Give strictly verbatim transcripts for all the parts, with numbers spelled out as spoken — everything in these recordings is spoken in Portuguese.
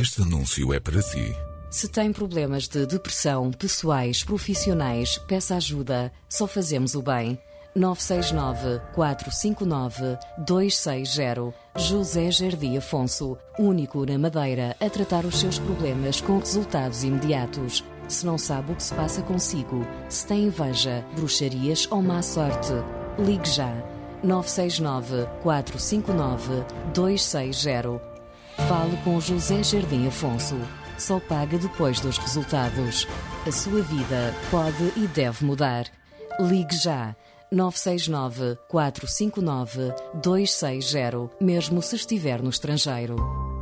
Este anúncio é para si. Se tem problemas de depressão, pessoais, profissionais, peça ajuda. Só fazemos o bem. nove seis nove, quatro cinco nove, dois seis zero. José Jardim Afonso, único na Madeira a tratar os seus problemas com resultados imediatos. Se não sabe o que se passa consigo, se tem inveja, bruxarias ou má sorte, ligue já. nove seis nove, quatro cinco nove, dois seis zero. Fale com José Jardim Afonso. Só paga depois dos resultados. A sua vida pode e deve mudar. Ligue já. nove seis nove, quatro cinco nove, dois seis zero, mesmo se estiver no estrangeiro.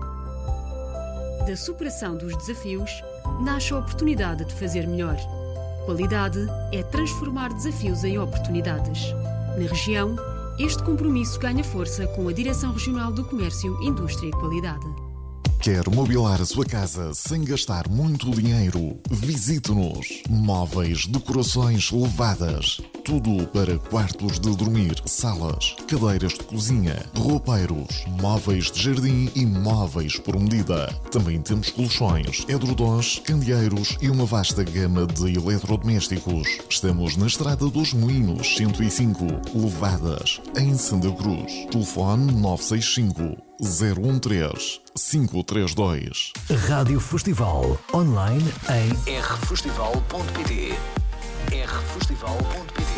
Da superação dos desafios, nasce a oportunidade de fazer melhor. Qualidade é transformar desafios em oportunidades. Na região, este compromisso ganha força com a Direção Regional do Comércio, Indústria e Qualidade. Quer mobilar a sua casa sem gastar muito dinheiro? Visite-nos. Móveis, decorações levadas. Tudo para quartos de dormir, salas, cadeiras de cozinha, roupeiros, móveis de jardim e móveis por medida. Também temos colchões, edredons, candeeiros e uma vasta gama de eletrodomésticos. Estamos na Estrada dos Moinhos, cento e cinco, Levadas, em Santa Cruz. Telefone nove seis cinco, zero um três, cinco três dois. Rádio Festival, online em r festival ponto p t. r festival ponto p t.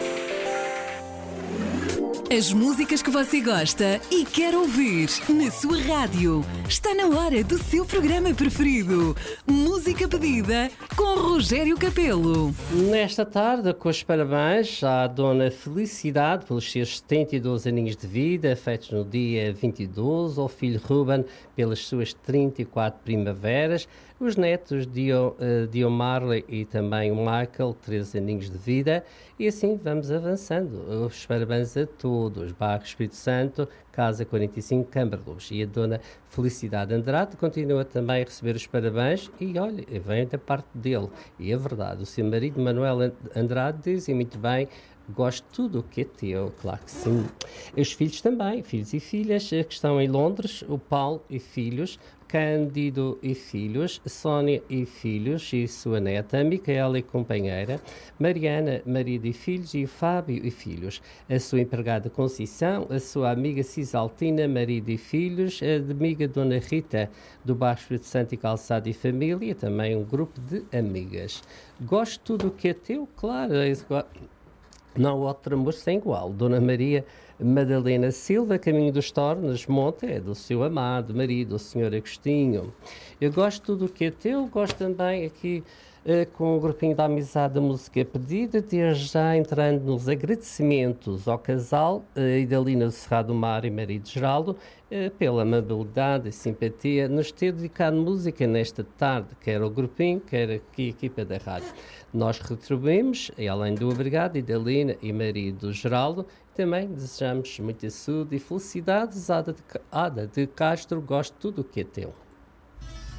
As músicas que você gosta e quer ouvir na sua rádio. Está na hora do seu programa preferido. Música pedida com Rogério Capelo. Nesta tarde, com os parabéns à Dona Felicidade pelos seus setenta e dois aninhos de vida, feitos no dia vinte e dois, ao filho Ruben pelas suas trinta e quatro primaveras, os netos Dio, uh, Dio Marley e também o Michael, treze aninhos de vida, e assim vamos avançando. Os parabéns a todos. Bairro Espírito Santo, Casa quarenta e cinco, Câmara Luz. E a Dona Felicidade Andrade continua também a receber os parabéns e, olha, vem da parte dele. E é verdade, o seu marido Manuel Andrade diz, e muito bem, gosto de tudo o que é teu, claro que sim. Os filhos também, filhos e filhas que estão em Londres, o Paulo e filhos, Cândido e filhos, Sónia e filhos e sua neta, Micaela e companheira, Mariana, marido e filhos e Fábio e filhos, a sua empregada Conceição, a sua amiga Cisaltina, marido e filhos, a amiga Dona Rita, do Bairro Espírito Santo e Calçado e Família, e também um grupo de amigas. Gosto de tudo o que é teu, claro, não outro amor sem igual. Dona Maria Madalena Silva, Caminho dos Tornos, Monte, é do seu amado marido, o senhor Agostinho. Eu gosto de tudo o que é teu, gosto também aqui uh, com o grupinho da amizade da música pedida, desde já entrando nos agradecimentos ao casal uh, Idalina do Cerrado do Mar e marido Geraldo, uh, pela amabilidade e simpatia nos ter dedicado música nesta tarde, quer o grupinho, quer aqui a equipa da rádio. Nós retribuímos, e além do obrigado, Idalina e marido Geraldo, também desejamos muita saúde e felicidades. Ada de, Ada de Castro, gosto de tudo o que é teu.